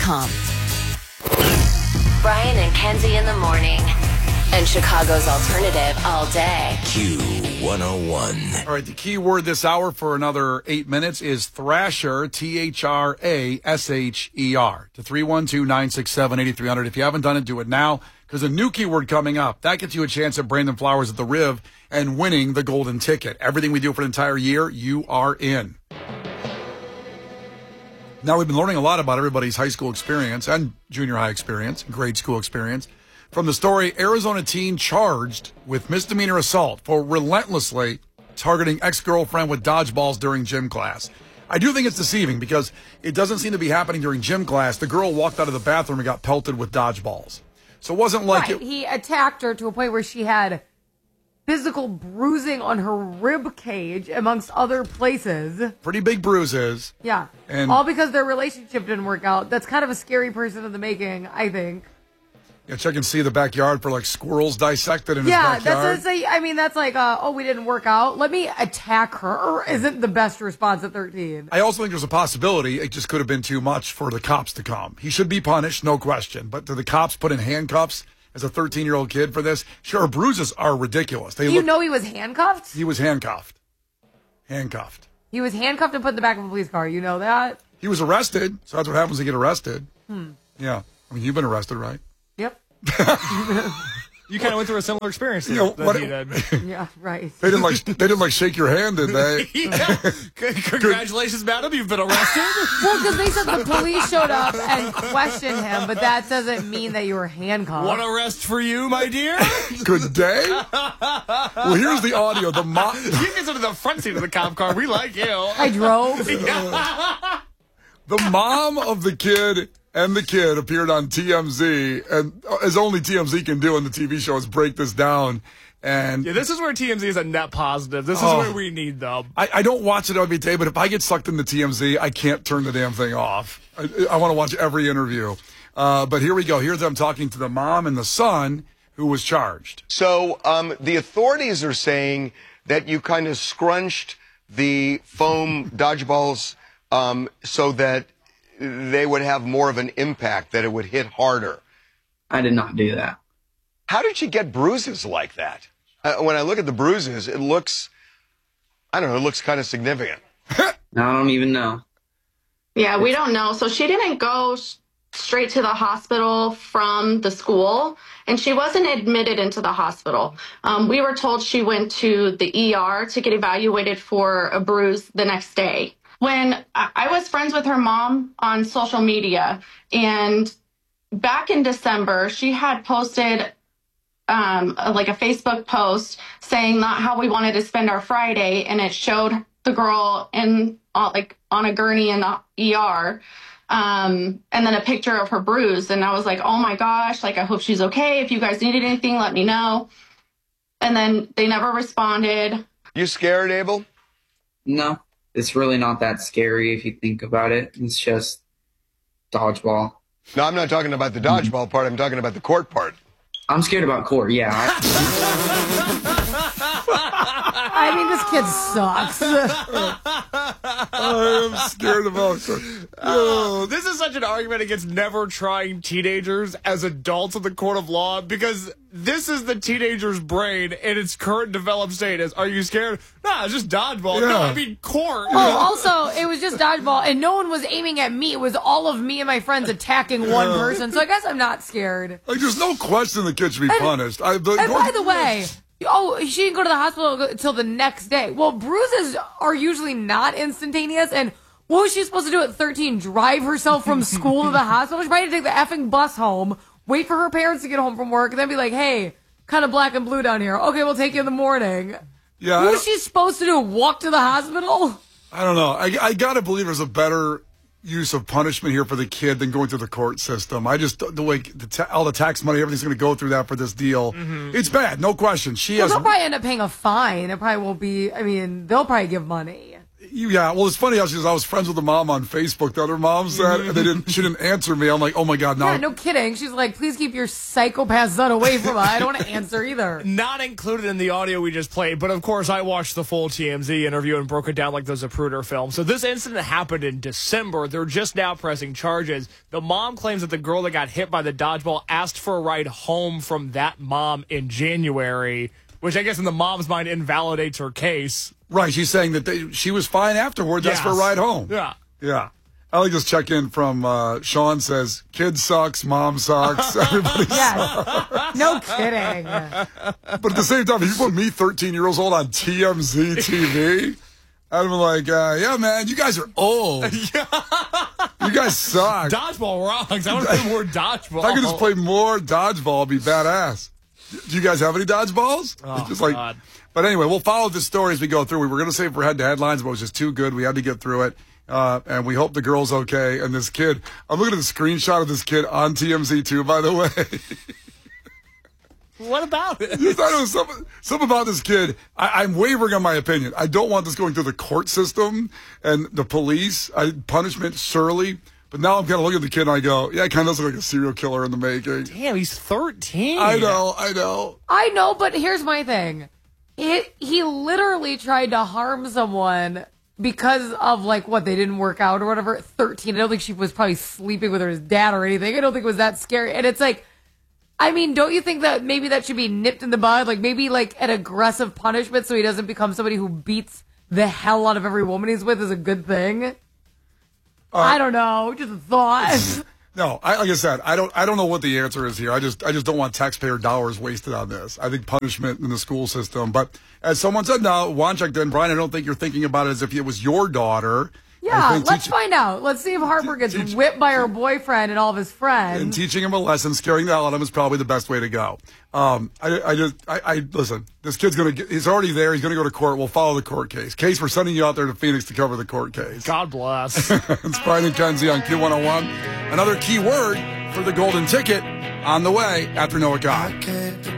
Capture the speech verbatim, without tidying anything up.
com. Brian and Kenzie in the morning. And Chicago's alternative all day. Q one oh one. All right, the key word this hour for another eight minutes is Thrasher, T H R A S H E R, to three one two, nine six seven, eight three zero zero. If you haven't done it, do it now, because a new keyword coming up. That gets you a chance at Brandon Flowers at the Riv and winning the golden ticket. Everything we do for the entire year, you are in. Now, we've been learning a lot about everybody's high school experience and junior high experience, grade school experience. From the story, Arizona teen charged with misdemeanor assault for relentlessly targeting ex-girlfriend with dodgeballs during gym class. I do think it's deceiving because it doesn't seem to be happening during gym class. The girl walked out of the bathroom and got pelted with dodgeballs. So it wasn't like... Right. It, he attacked her to a point where she had physical bruising on her rib cage, amongst other places. Pretty big bruises. Yeah. And all because their relationship didn't work out. That's kind of a scary person in the making, I think. Yeah, check and see the backyard for like squirrels dissected in yeah, his backyard. Yeah, that's a, I mean, that's like, uh, oh, we didn't work out. Let me attack her. Isn't the best response at thirteen. I also think there's a possibility it just could have been too much for the cops to come. He should be punished, no question. But do the cops put in handcuffs as a thirteen-year-old kid for this? Sure, bruises are ridiculous. They Do you look, know he was handcuffed? He was handcuffed. Handcuffed. He was handcuffed and put in the back of a police car. You know that? He was arrested, so that's what happens to get arrested. Hmm. Yeah. I mean, you've been arrested, right? Yep. You kind of went through a similar experience You know, that what- he did. Yeah, right. They didn't like they didn't like shake your hand, did they? Yeah. Congratulations, madam. You've been arrested. Well, because they said the police showed up and questioned him, but that doesn't mean that you were handcuffed. One arrest for you, my dear. Good day. Well, here's the audio. The mom. You get into the front seat of the cop car. We like you. I drove. The mom of the kid and the kid appeared on T M Z, and as only T M Z can do in the T V show is break this down. And Yeah, this is where T M Z is a net positive. This is Oh. where we need them. I, I don't watch it every day, but if I get sucked into T M Z, I can't turn the damn thing off. I, I want to watch every interview. Uh, but here we go. Here's them talking to the mom and the son who was charged. So um, the authorities are saying that you kind of scrunched the foam dodgeballs um, so that they would have more of an impact, that it would hit harder. I did not do that. How did you get bruises like that? Uh, when I look at the bruises, it looks, I don't know, it looks kind of significant. I don't even know. Yeah, we don't know. So she didn't go sh- straight to the hospital from the school, and she wasn't admitted into the hospital. Um, we were told she went to the E R to get evaluated for a bruise the next day. When I, I was friends with her mom on social media, and back in December, she had posted um, a, like a Facebook post saying not how we wanted to spend our Friday, and it showed the girl in uh, like on a gurney in the E R, um, and then a picture of her bruise. And I was like, oh my gosh, like I hope she's okay. If you guys needed anything, let me know. And then they never responded. You scared, Abel? No, it's really not that scary if you think about it. It's just dodgeball. No, I'm not talking about the dodgeball part. I'm talking about the court part. I'm scared about court, yeah. I mean, this kid sucks. I am scared about her. Oh, this is such an argument against never trying teenagers as adults in the court of law, because this is the teenager's brain in its current developed state. Is, are you scared? Nah, it's just dodgeball. Yeah. No, I mean court. Oh, also, it was just dodgeball, and no one was aiming at me. It was all of me and my friends attacking one person, so I guess I'm not scared. Like, there's no question the kid should be And- punished. I, the, And by the way, oh, she didn't go to the hospital until the next day. Well, bruises are usually not instantaneous, and what was she supposed to do at thirteen? Drive herself from school to the hospital? She probably had to take the effing bus home, wait for her parents to get home from work, and then be like, hey, kind of black and blue down here. Okay, we'll take you in the morning. yeah, I What don't, was she supposed to do? Walk to the hospital? I don't know. I, I gotta believe there's a better use of punishment here for the kid than going through the court system. I just, the way the ta- all the tax money, everything's going to go through that for this deal. Mm-hmm. It's bad, no question. She Well, has. they'll probably end up paying a fine. It probably will be, I mean, they'll probably give money. Yeah, well, it's funny how she says I was friends with the mom on Facebook. The other mom said, and they didn't. She didn't answer me. I'm like, oh my god, no. Yeah, no kidding. She's like, please keep your psychopath son away from her. I don't want to answer either. Not included in the audio we just played, but of course I watched the full T M Z interview and broke it down like the Zapruder film. So this incident happened in December. They're just now pressing charges. The mom claims that the girl that got hit by the dodgeball asked for a ride home from that mom in January, which I guess in the mom's mind invalidates her case. Right, she's saying that they, she was fine afterwards. That's Yes. for a ride home. Yeah. Yeah. I like this check in from uh, Sean says, kid sucks, mom sucks, everybody sucks. Yeah. No kidding. But at the same time, if you put me, thirteen years old, on T M Z T V, I'd be like, uh, yeah, man, you guys are old. You guys suck. Dodgeball rocks. I want to play more dodgeball. If I could just play more dodgeball, it'd be badass. Do you guys have any dodgeballs? Oh, It's just like, God. But anyway, we'll follow the story as we go through. We were going to save for head to headlines, but it was just too good. We had to get through it. Uh, and we hope the girl's okay. And this kid, I'm looking at the screenshot of this kid on T M Z too, by the way. What about it? Just, I don't know, something, something about this kid. I, I'm wavering on my opinion. I don't want this going through the court system and the police. I, punishment, surely. But now I'm kind of looking at the kid and I go, yeah, it kind of looks like a serial killer in the making. Damn, he's thirteen. I know, I know. I know, but here's my thing. It, he literally tried to harm someone because of, like, what, they didn't work out or whatever. thirteen. I don't think she was probably sleeping with her dad or anything. I don't think it was that scary. And it's like, I mean, don't you think that maybe that should be nipped in the bud? Like, maybe, like, an aggressive punishment so he doesn't become somebody who beats the hell out of every woman he's with is a good thing? Uh, I don't know. Just a thought. No, I, like I said, I don't. I don't know what the answer is here. I just, I just don't want taxpayer dollars wasted on this. I think punishment in the school system. But as someone said, now Wanchuk did, Brian, I don't think you're thinking about it as if it was your daughter. Yeah, let's teach, find out. Let's see if Harper gets teach, whipped by her boyfriend and all of his friends. And teaching him a lesson, scaring the hell out of him is probably the best way to go. Um, I, I just, I, I listen. This kid's gonna get. He's already there. He's gonna go to court. We'll follow the court case. Case, we're sending you out there to Phoenix to cover the court case. God bless. It's Brian and Kenzie on Q one oh one. Another key word for the golden ticket on the way after Noah God.